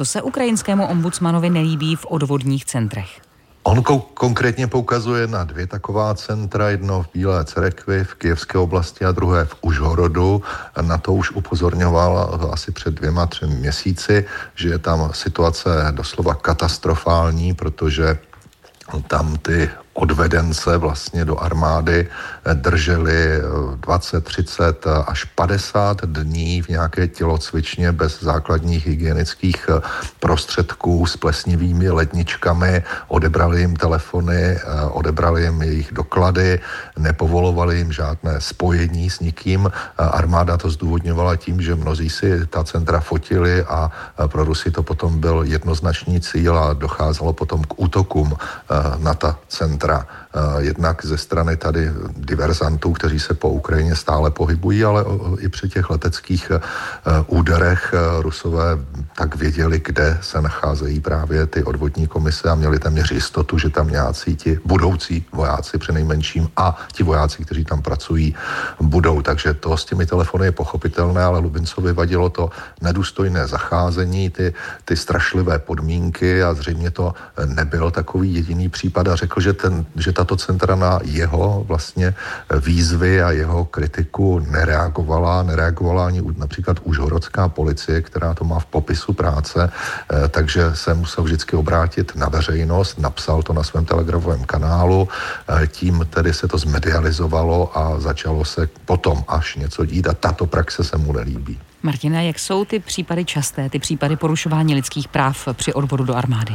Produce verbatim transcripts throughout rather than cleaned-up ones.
Co se ukrajinskému ombudsmanovi nelíbí v odvodních centrech? On ko- konkrétně poukazuje na dvě taková centra, jedno v Bílé Cerekvi v Kyjevské oblasti a druhé v Užhorodu. Na to už upozorňoval asi před dvěma, třemi měsíci, že je tam situace doslova katastrofální, protože tam ty odvedence vlastně do armády drželi dvacet, třicet až padesát dní v nějaké tělocvičně bez základních hygienických prostředků s plesnivými ledničkami, odebrali jim telefony, odebrali jim jejich doklady, nepovolovali jim žádné spojení s nikým. Armáda to zdůvodňovala tím, že mnozí si ta centra fotili a pro Rusy to potom byl jednoznačný cíl a docházelo potom k útokům na ta centra. Jednak ze strany tady diverzantů, kteří se po Ukrajině stále pohybují, ale i při těch leteckých úderech Rusové tak věděli, kde se nacházejí právě ty odvodní komise a měli téměř jistotu, že tam nějací ti budoucí vojáci přinejmenším a ti vojáci, kteří tam pracují, budou. Takže to s těmi telefony je pochopitelné, ale Lubincovi vadilo to nedůstojné zacházení, ty, ty strašlivé podmínky a zřejmě to nebyl takový jediný případ a řekl, že, ten, že tato centra na jeho vlastně výzvy a jeho kritiku nereagovala, nereagovala ani například užhorodská policie, která to má v popisu práce, takže se musel vždycky obrátit na veřejnost, napsal to na svém telegramovém kanálu, tím tedy se to zmedializovalo a začalo se potom až něco dít a tato praxe se mu nelíbí. Martina, jak jsou ty případy časté, ty případy porušování lidských práv při odvodu do armády?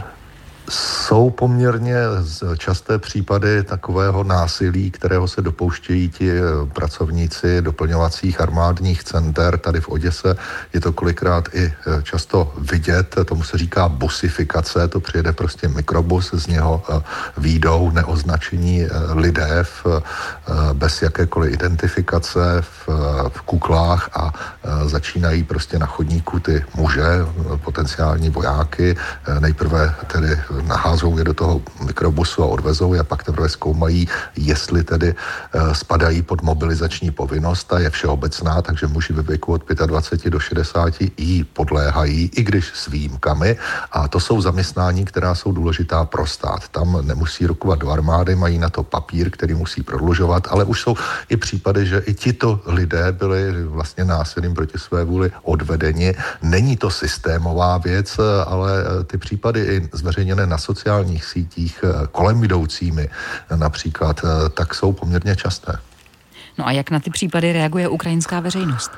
Jsou poměrně časté případy takového násilí, kterého se dopouštějí ti pracovníci doplňovacích armádních center. Tady v Oděse je to kolikrát i často vidět, tomu se říká busifikace, to přijede prostě mikrobus, z něho výjdou neoznačení lidé v, bez jakékoliv identifikace v, v kuklách a začínají prostě na chodníku ty muže, potenciální vojáky, nejprve tedy naházou je do toho mikrobusu a odvezou je a pak teprve zkoumají, jestli tedy e, spadají pod mobilizační povinnost. Ta je všeobecná, takže muži ve věku od dvacet pět do šedesáti jí podléhají, i když s výjimkami. A to jsou zaměstnání, která jsou důležitá pro stát. Tam nemusí rukovat do armády, mají na to papír, který musí prodlužovat, ale už jsou i případy, že i tito lidé byli vlastně násilím proti své vůli odvedeni. Není to systémová věc, ale ty případy i zveřejněné na sociálních sítích kolem jdoucími například, tak jsou poměrně časté. No a jak na ty případy reaguje ukrajinská veřejnost?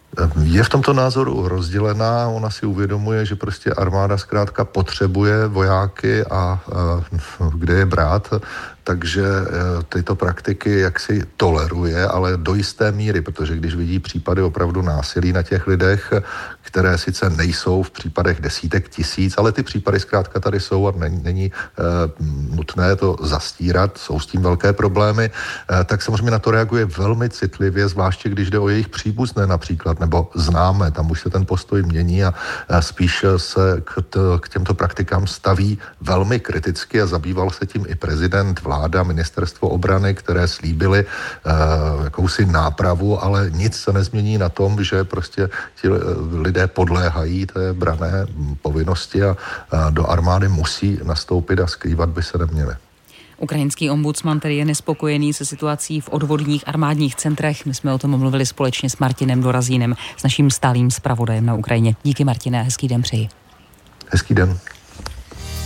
Je v tomto názoru rozdělená, ona si uvědomuje, že prostě armáda zkrátka potřebuje vojáky a, a kde je brát, takže tyto praktiky jaksi toleruje, ale do jisté míry, protože když vidí případy opravdu násilí na těch lidech, které sice nejsou v případech desítek tisíc, ale ty případy zkrátka tady jsou a není, není e, nutné to zastírat, jsou s tím velké problémy, e, tak samozřejmě na to reaguje velmi citlivě, zvláště když jde o jejich příbuzné například, nebo známé, tam už se ten postoj mění a, a spíš se k, t, k těmto praktikám staví velmi kriticky a zabýval se tím i prezident, vláda, ministerstvo obrany, které slíbily uh, jakousi nápravu, ale nic se nezmění na tom, že prostě ti lidé podléhají té branné povinnosti a, a do armády musí nastoupit a skrývat by se neměli. Ukrajinský ombudsman tedy je nespokojený se situací v odvodních armádních centrech. My jsme o tom mluvili společně s Martinem Dorazínem, s naším stálým zpravodajem na Ukrajině. Díky, Martine, a hezký den přeji. Hezký den.